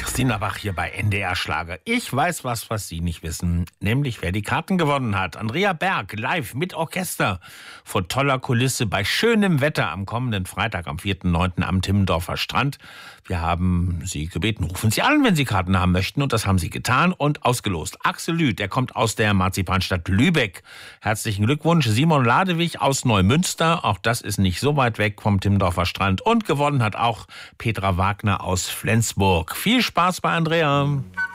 Christina Bach hier bei NDR Schlager. Ich weiß was Sie nicht wissen, nämlich wer die Karten gewonnen hat. Andrea Berg, live mit Orchester, vor toller Kulisse, bei schönem Wetter am kommenden Freitag, am 4.9. am Timmendorfer Strand. Wir haben Sie gebeten, rufen Sie an, wenn Sie Karten haben möchten, und das haben Sie getan und ausgelost. Axel Lüth, der kommt aus der Marzipanstadt Lübeck. Herzlichen Glückwunsch. Simon Ladewig aus Neumünster, auch das ist nicht so weit weg vom Timmendorfer Strand. Und gewonnen hat auch Petra Wagner aus Flensburg. Viel Spaß bei Andrea.